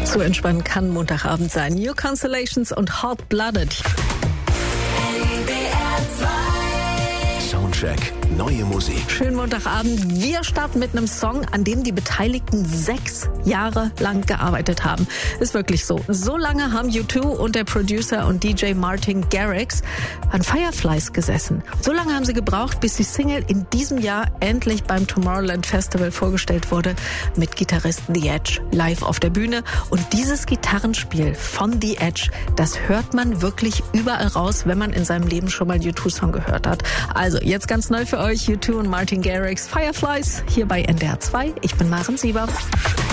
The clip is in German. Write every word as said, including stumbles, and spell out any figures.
So entspannen kann Montagabend sein. New Constellations und Hot Blooded. Soundcheck, neue Musik. Schönen Montagabend. Wir starten mit einem Song, an dem die Beteiligten sechs Jahre lang gearbeitet haben. Ist wirklich so. So lange haben U zwei und der Producer und D J Martin Garrix an Fireflies gesessen. So lange haben sie gebraucht, bis die Single in diesem Jahr endlich beim Tomorrowland Festival vorgestellt wurde, mit Gitarrist The Edge live auf der Bühne. Und dieses Gitarrenspiel von The Edge, das hört man wirklich überall raus, wenn man in seinem Leben schon mal einen U zwei Song gehört hat. Also jetzt ganz neu für euch, U zwei und Martin Garrix, Fireflies, hier bei N D R zwei. Ich bin Maren Sieber.